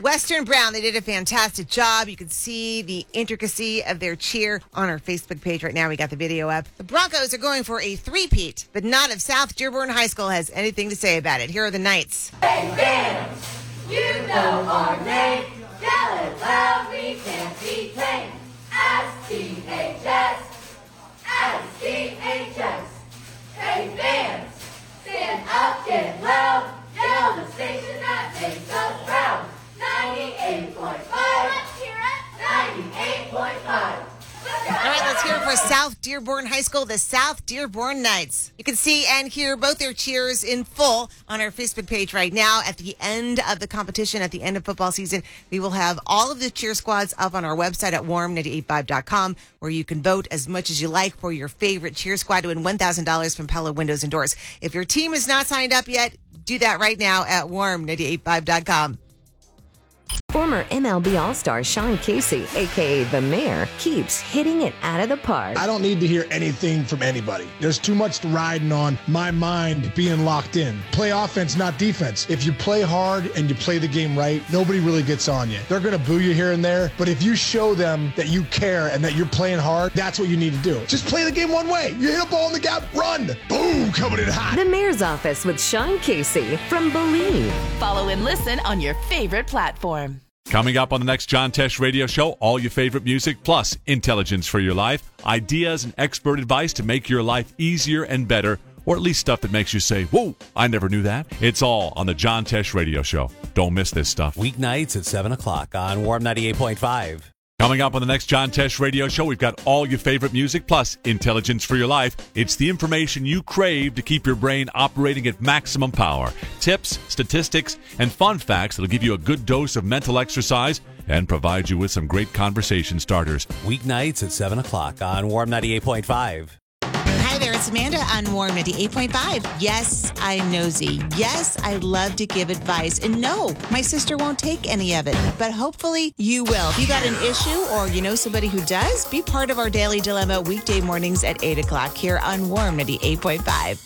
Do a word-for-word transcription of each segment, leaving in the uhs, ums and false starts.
Western Brown, they did a fantastic job. You can see the intricacy of their cheer on our Facebook page right now. We got the video up. The Broncos are going for a three-peat, but not if South Dearborn High School has anything to say about it. Here are the Knights. Hey, fans, you know our name. Yell it loud, we can't be tamed. As T H S, as T H S. Hey, fans, stand up, get loud. Yell the station that makes us proud. ninety-eight point five. Let's hear it. ninety-eight point five. All right, let's hear it for South Dearborn High School, the South Dearborn Knights. You can see and hear both their cheers in full on our Facebook page right now. At the end of the competition, at the end of football season, we will have all of the cheer squads up on our website at warm nine eight five dot com, where you can vote as much as you like for your favorite cheer squad to win one thousand dollars from Pella Windows and Doors. If your team is not signed up yet, do that right now at warm nine eight five dot com. Former M L B All-Star Sean Casey, a k a. The Mayor, keeps hitting it out of the park. I don't need to hear anything from anybody. There's too much riding on my mind being locked in. Play offense, not defense. If you play hard and you play the game right, nobody really gets on you. They're going to boo you here and there, but if you show them that you care and that you're playing hard, that's what you need to do. Just play the game one way. You hit a ball in the gap, run. Boom, coming in hot. The Mayor's Office with Sean Casey from Believe. Follow and listen on your favorite platform. Coming up on the next John Tesh Radio Show, all your favorite music plus intelligence for your life, ideas and expert advice to make your life easier and better, or at least stuff that makes you say, whoa, I never knew that. It's all on the John Tesh Radio Show. Don't miss this stuff. Weeknights at seven o'clock on Warm ninety-eight point five. Coming up on the next John Tesh Radio Show, we've got all your favorite music plus intelligence for your life. It's the information you crave to keep your brain operating at maximum power. Tips, statistics, and fun facts that'll give you a good dose of mental exercise and provide you with some great conversation starters. Weeknights at seven o'clock on Warm ninety-eight point five. Hi there, it's Amanda on Warm ninety-eight point five. Yes, I'm nosy. Yes, I love to give advice. And no, my sister won't take any of it. But hopefully you will. If you got an issue or you know somebody who does, be part of our Daily Dilemma weekday mornings at eight o'clock here on Warm ninety-eight point five.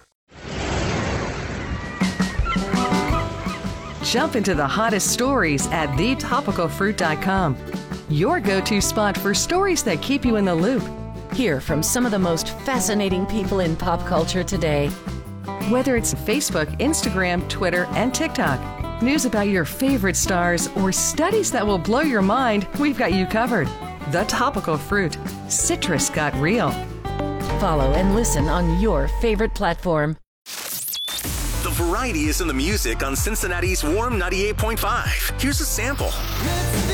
Jump into the hottest stories at the topical fruit dot com. Your go-to spot for stories that keep you in the loop. Hear from some of the most fascinating people in pop culture today. Whether it's Facebook, Instagram, Twitter, and TikTok, news about your favorite stars, or studies that will blow your mind, we've got you covered. The Topical Fruit. Citrus got real. Follow and listen on your favorite platform. The variety is in the music on Cincinnati's Warm ninety-eight point five. Here's a sample.